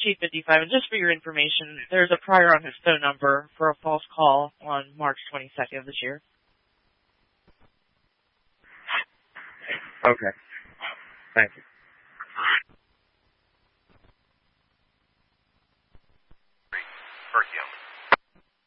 Chief 55, and just for your information, there's a prior on his phone number for a false call on March 22nd of this year. Okay. Thank you.